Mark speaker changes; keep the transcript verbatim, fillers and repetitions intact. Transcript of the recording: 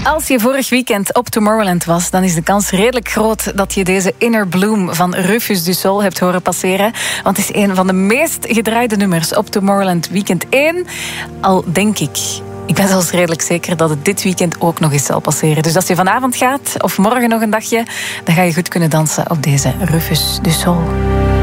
Speaker 1: Als je vorig weekend op Tomorrowland was, dan is de kans redelijk groot dat je deze Inner Bloom van Rufus Du Sol hebt horen passeren. Want het is een van de meest gedraaide nummers op Tomorrowland weekend één. Al denk ik, ik ben zelfs redelijk zeker dat het dit weekend ook nog eens zal passeren. Dus als je vanavond gaat, of morgen nog een dagje, dan ga je goed kunnen dansen op deze Rufus Du Sol.